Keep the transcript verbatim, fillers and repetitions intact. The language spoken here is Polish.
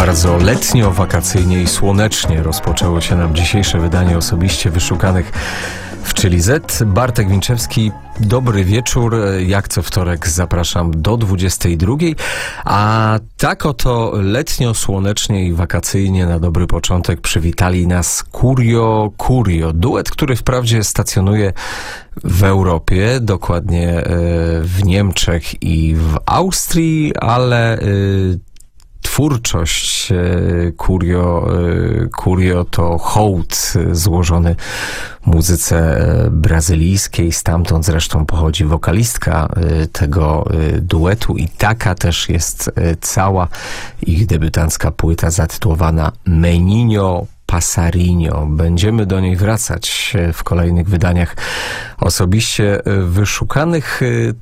Bardzo letnio, wakacyjnie i słonecznie rozpoczęło się nam dzisiejsze wydanie osobiście wyszukanych w Czyli Z. Bartek Winczewski, dobry wieczór. Jak co wtorek zapraszam do dwudziestej drugiej. A tak oto letnio, słonecznie i wakacyjnie na dobry początek przywitali nas Curio Curio. Duet, który wprawdzie stacjonuje w Europie, dokładnie w Niemczech i w Austrii, ale twórczość Curio, Curio to hołd złożony muzyce brazylijskiej, stamtąd zresztą pochodzi wokalistka tego duetu i taka też jest cała ich debiutancka płyta zatytułowana Menino Passarinho. Będziemy do niej wracać w kolejnych wydaniach osobiście wyszukanych.